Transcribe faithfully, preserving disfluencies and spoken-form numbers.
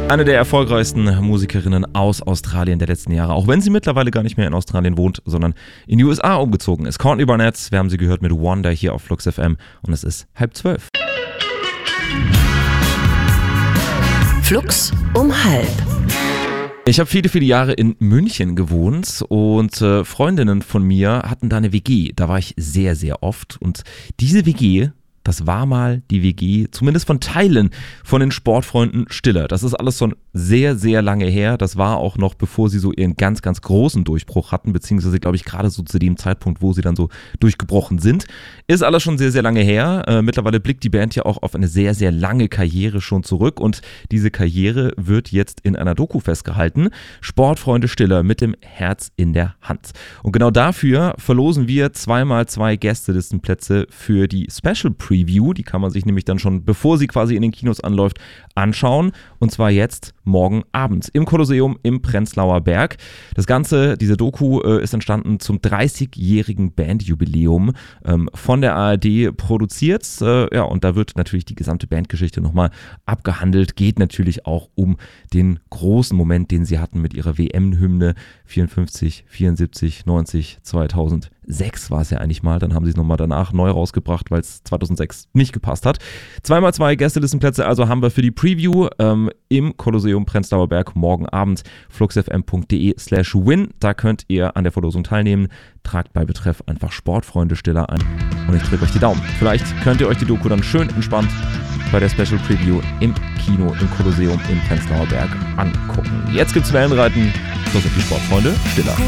Eine der erfolgreichsten Musikerinnen aus Australien der letzten Jahre, auch wenn sie mittlerweile gar nicht mehr in Australien wohnt, sondern in die U S A umgezogen ist. Courtney Barnett, wir haben sie gehört mit Wonder hier auf Flux F M und es ist halb zwölf. Flux um halb. Ich habe viele, viele Jahre in München gewohnt und äh, Freundinnen von mir hatten da eine W G. Da war ich sehr, sehr oft und diese W G, das war mal die W G, zumindest von Teilen von den Sportfreunden Stiller. Das ist alles schon sehr, sehr lange her. Das war auch noch, bevor sie so ihren ganz, ganz großen Durchbruch hatten, beziehungsweise, glaube ich, gerade so zu dem Zeitpunkt, wo sie dann so durchgebrochen sind. Ist alles schon sehr, sehr lange her. Äh, mittlerweile blickt die Band ja auch auf eine sehr, sehr lange Karriere schon zurück und diese Karriere wird jetzt in einer Doku festgehalten. Sportfreunde Stiller mit dem Herz in der Hand. Und genau dafür verlosen wir zweimal zwei Gästelistenplätze für die Special Preview. Die kann man sich nämlich dann schon, bevor sie quasi in den Kinos anläuft, anschauen. Und zwar jetzt morgen Abend im Kolosseum im Prenzlauer Berg. Das Ganze, diese Doku, äh, ist entstanden zum dreißigjährigen Bandjubiläum ähm, von der A R D produziert. Äh, ja, und da wird natürlich die gesamte Bandgeschichte nochmal abgehandelt. Geht natürlich auch um den großen Moment, den sie hatten mit ihrer W M-Hymne vierundfünfzig, vierundsiebzig, neunzig, zweitausendsechs war es ja eigentlich mal. Dann haben sie es nochmal danach neu rausgebracht, weil es zweitausendsechs nicht gepasst hat. Zweimal zwei Gästelistenplätze also haben wir für die Preview ähm, im Kolosseum Prenzlauer Berg morgen Abend. fluxfm.de slash win. Da könnt ihr an der Verlosung teilnehmen. Tragt bei Betreff einfach Sportfreunde Stiller ein und ich drücke euch die Daumen. Vielleicht könnt ihr euch die Doku dann schön entspannt bei der Special Preview im Kino im Kolosseum im Prenzlauer Berg angucken. Jetzt gibt's Wellenreiten. Los auf die Sportfreunde Stiller.